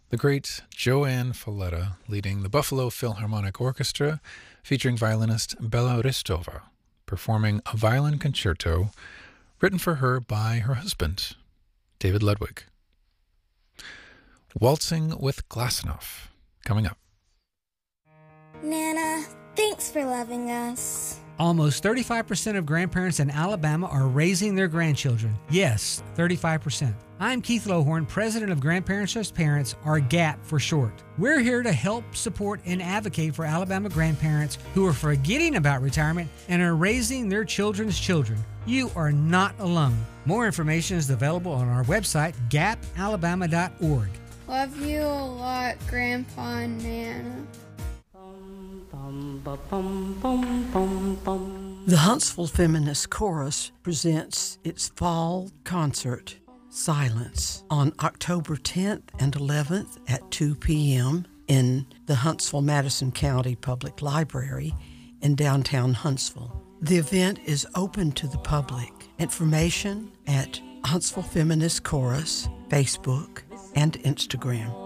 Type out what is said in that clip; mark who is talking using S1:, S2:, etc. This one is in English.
S1: The great Joanne Falletta leading the Buffalo Philharmonic Orchestra, featuring violinist Bela Ristova, performing a violin concerto written for her by her husband, David Ludwig. Waltzing with Glassenough, coming up.
S2: Nana, thanks for loving us.
S3: Almost 35% of grandparents in Alabama are raising their grandchildren. Yes, 35%. I'm Keith Lohorn, president of Grandparents As Parents, or GAP for short. We're here to help, support, and advocate for Alabama grandparents who are forgetting about retirement and are raising their children's children. You are not alone. More information is available on our website, gapalabama.org.
S4: Love you a lot, Grandpa and Nana.
S5: The Huntsville Feminist Chorus presents its fall concert, Silence, on October 10th and 11th at 2 p.m. in the Huntsville-Madison County Public Library in downtown Huntsville. The event is open to the public. Information at Huntsville Feminist Chorus, Facebook, and Instagram.